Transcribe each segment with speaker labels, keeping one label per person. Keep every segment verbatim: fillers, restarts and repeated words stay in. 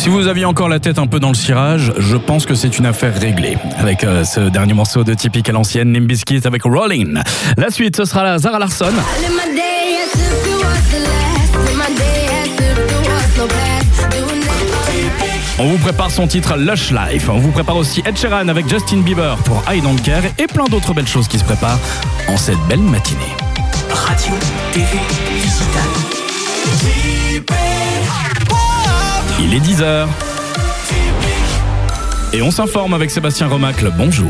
Speaker 1: Si vous aviez encore la tête un peu dans le cirage, je pense que c'est une affaire réglée. Avec euh, ce dernier morceau de Typique à l'ancienne, Limp Bizkit avec Rollin'. La suite, ce sera la Zara Larsson. On vous prépare son titre Lush Life. On vous prépare aussi Ed Sheeran avec Justin Bieber pour I Don't Care et plein d'autres belles choses qui se préparent en cette belle matinée.
Speaker 2: Radio, T V, digital.
Speaker 1: Il est dix heures. Et on s'informe avec Sébastien Remacle. Bonjour.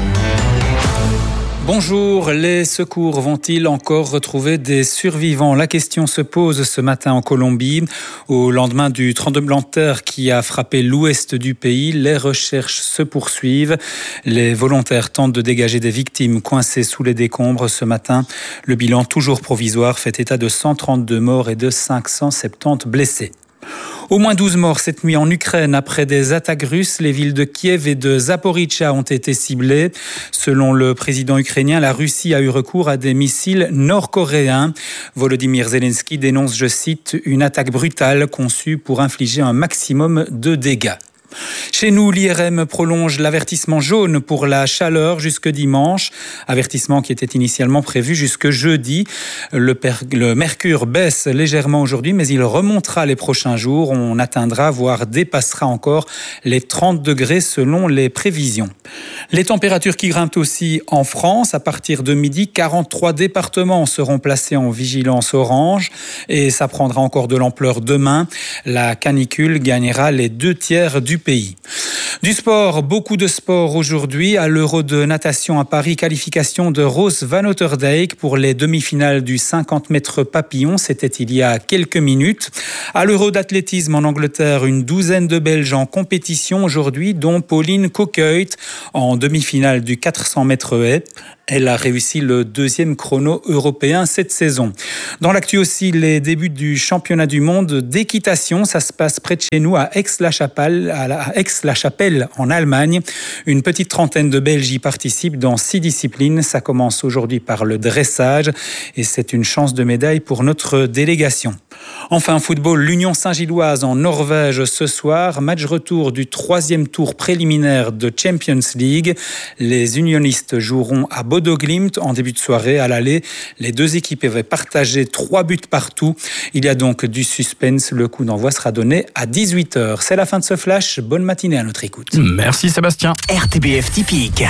Speaker 3: Bonjour, les secours vont-ils encore retrouver des survivants ? La question se pose ce matin en Colombie. Au lendemain du tremblement de terre qui a frappé l'ouest du pays, les recherches se poursuivent. Les volontaires tentent de dégager des victimes coincées sous les décombres ce matin. Le bilan toujours provisoire fait état de cent trente-deux morts et de cinq cent soixante-dix blessés. Au moins douze morts cette nuit en Ukraine après des attaques russes. Les villes de Kiev et de Zaporijjia ont été ciblées. Selon le président ukrainien, la Russie a eu recours à des missiles nord-coréens. Volodymyr Zelensky dénonce, je cite, une attaque brutale conçue pour infliger un maximum de dégâts. Chez nous, l'I R M prolonge l'avertissement jaune pour la chaleur jusque dimanche. Avertissement qui était initialement prévu jusque jeudi. Le, per- le mercure baisse légèrement aujourd'hui, mais il remontera les prochains jours. On atteindra, voire dépassera encore les trente degrés selon les prévisions. Les températures qui grimpent aussi en France. À partir de midi, quarante-trois départements seront placés en vigilance orange. Et ça prendra encore de l'ampleur demain. La canicule gagnera les deux tiers du pays. Du sport, beaucoup de sport aujourd'hui. À l'Euro de natation à Paris, qualification de Rose Van Otterdijk pour les demi-finales du cinquante mètres papillon. C'était il y a quelques minutes. À l'Euro d'athlétisme en Angleterre, une douzaine de Belges en compétition aujourd'hui, dont Pauline Coqueuit en demi-finale du quatre cents mètres haies. Elle a réussi le deuxième chrono européen cette saison. Dans l'actu aussi, les débuts du championnat du monde d'équitation. Ça se passe près de chez nous, à Aix-la-Chapelle, à Aix-la-Chapelle en Allemagne. Une petite trentaine de Belges y participent dans six disciplines. Ça commence aujourd'hui par le dressage et c'est une chance de médaille pour notre délégation. Enfin, football, l'Union Saint-Gilloise en Norvège ce soir. Match retour du troisième tour préliminaire de Champions League. Les unionistes joueront à Bodo Glimt en début de soirée à l'aller. Les deux équipes avaient partagé trois buts partout. Il y a donc du suspense. Le coup d'envoi sera donné à dix-huit heures. C'est la fin de ce flash. Bonne matinée à notre écoute.
Speaker 1: Merci Sébastien.
Speaker 2: R T B F typique.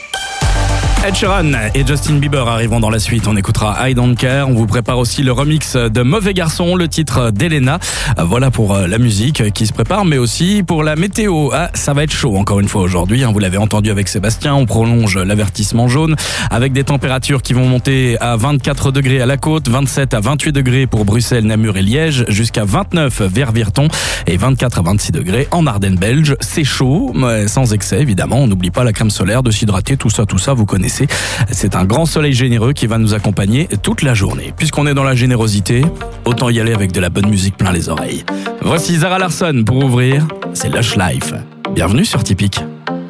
Speaker 1: Ed Sheeran et Justin Bieber arrivont dans la suite. On écoutera I Don't Care. On vous prépare aussi le remix de Mauvais Garçon, le titre d'Elena. Voilà pour la musique qui se prépare, mais aussi pour la météo. Ah, ça va être chaud encore une fois aujourd'hui. Vous l'avez entendu avec Sébastien. On prolonge l'avertissement jaune avec des températures qui vont monter à vingt-quatre degrés à la côte, vingt-sept à vingt-huit degrés pour Bruxelles, Namur et Liège, jusqu'à vingt-neuf vers Virton et vingt-quatre à vingt-six degrés en Ardennes belges. C'est chaud, mais sans excès évidemment. On n'oublie pas la crème solaire, de s'hydrater, tout ça, tout ça, vous connaissez. C'est un grand soleil généreux qui va nous accompagner toute la journée. Puisqu'on est dans la générosité, autant y aller avec de la bonne musique plein les oreilles. Voici Zara Larsson pour ouvrir, c'est Lush Life. Bienvenue sur Typique.